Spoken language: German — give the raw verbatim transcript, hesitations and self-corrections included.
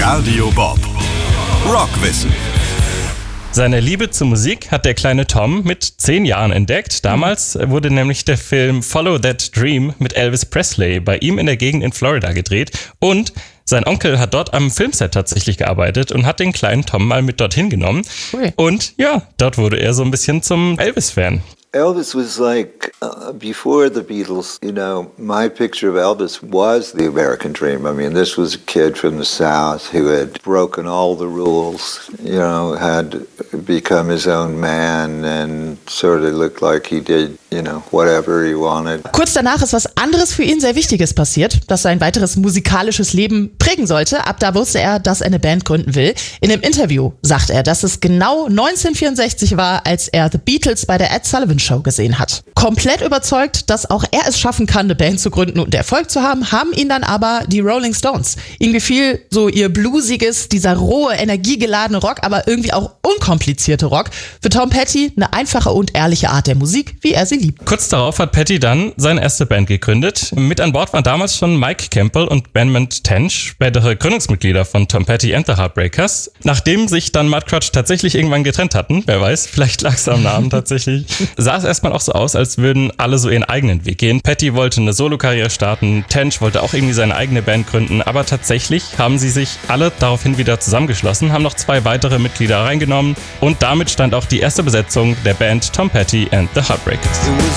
Radio Bob. Rockwissen. Seine Liebe zur Musik hat der kleine Tom mit zehn Jahren entdeckt. Damals wurde nämlich der Film Follow That Dream mit Elvis Presley bei ihm in der Gegend in Florida gedreht. Und sein Onkel hat dort am Filmset tatsächlich gearbeitet und hat den kleinen Tom mal mit dorthin genommen. Ui. Und ja, dort wurde er so ein bisschen zum Elvis-Fan. Elvis was like, uh, before the Beatles, you know, my picture of Elvis was the American dream. I mean, this was a kid from the South who had broken all the rules, you know, had become his own man and sort of looked like he did, you know, whatever he wanted. Kurz danach ist was anderes für ihn sehr Wichtiges passiert, das sein weiteres musikalisches Leben prägen sollte. Ab da wusste er, dass er eine Band gründen will. In einem Interview sagt er, dass es genau neunzehnhundertvierundsechzig war, als er The Beatles bei der Ed Sullivan Show gesehen hat. Komplett überzeugt, dass auch er es schaffen kann, eine Band zu gründen und Erfolg zu haben, haben ihn dann aber die Rolling Stones. Ihm gefiel so ihr bluesiges, dieser rohe, energiegeladene Rock, aber irgendwie auch unkomplizierte Rock. Für Tom Petty eine einfache und ehrliche Art der Musik, wie er sie liebt. Kurz darauf hat Petty dann seine erste Band gegründet. Mit an Bord waren damals schon Mike Campbell und Benmont Tench, spätere Gründungsmitglieder von Tom Petty and the Heartbreakers. Nachdem sich dann Mudd Crutch tatsächlich irgendwann getrennt hatten, wer weiß, vielleicht lag es am Namen tatsächlich, sah es erstmal auch so aus, als würden alle so ihren eigenen Weg gehen. Petty wollte eine Solokarriere starten, Tench wollte auch irgendwie seine eigene Band gründen, aber tatsächlich haben sie sich alle daraufhin wieder zusammengeschlossen, haben noch zwei weitere Mitglieder reingenommen und damit stand auch die erste Besetzung der Band Tom Petty and the Heartbreakers.